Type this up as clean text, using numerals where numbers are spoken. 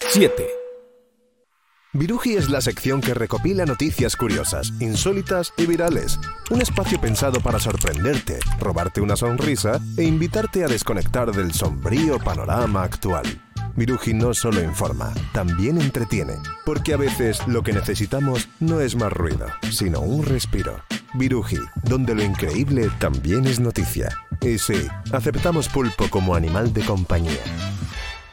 7. Viruji es la sección que recopila noticias curiosas, insólitas y virales. Un espacio pensado para sorprenderte, robarte una sonrisa e invitarte a desconectar del sombrío panorama actual. Viruji no solo informa, también entretiene, porque a veces lo que necesitamos no es más ruido, sino un respiro. Viruji, donde lo increíble también es noticia. Y sí, aceptamos pulpo como animal de compañía.